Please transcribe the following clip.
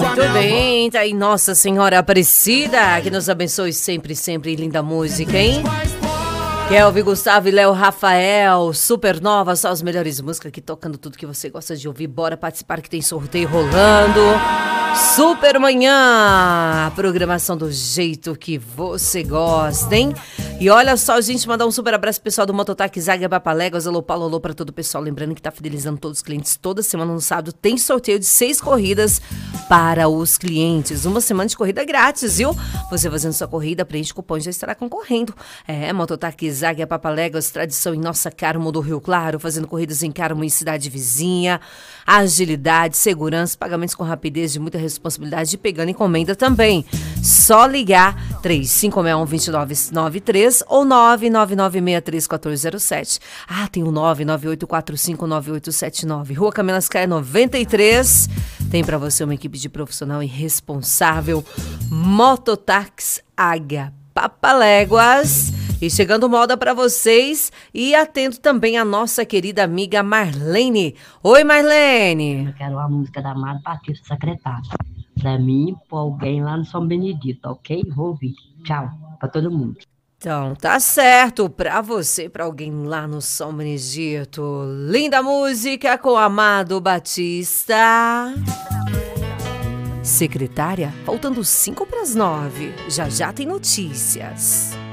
Muito bem, tá aí Nossa Senhora Aparecida, que nos abençoe sempre, sempre. Linda música, hein? Kelvin, Gustavo e Léo Rafael, Supernova, só as melhores músicas aqui, tocando tudo que você gosta de ouvir. Bora participar que tem sorteio rolando. Super Manhã, a programação do jeito que você gosta, hein? E olha só, gente, mandar um super abraço pro pessoal do Mototaxi Zaga Papaléguas, alô Paulo, alô pra todo o pessoal, lembrando que tá fidelizando todos os clientes toda semana no sábado, tem sorteio de 6 corridas para os clientes, uma semana de corrida grátis, viu? Você fazendo sua corrida, preenche o cupom e já estará concorrendo. Mototaxi Zaga Papaléguas, tradição em Nossa Carmo do Rio Claro, fazendo corridas em Carmo e cidade vizinha, agilidade, segurança, pagamentos com rapidez, de muita responsabilidade, pegando encomenda também. Só ligar 3561-2993 ou 999631407. Tem o 998459879. Rua Camelas Caia 93. Tem para você uma equipe de profissional e responsável. Mototaxi Águia Papaléguas. E chegando moda para vocês e atendo também a nossa querida amiga Marlene. Oi, Marlene. Eu quero a música da Amado Batista Secretário. Para mim e para alguém lá no São Benedito, ok? Vou ouvir. Tchau, para todo mundo. Então, tá certo. Para você, para alguém lá no São Benedito. Linda música com Amado Batista. Secretária, faltando 8:55. Já já tem notícias.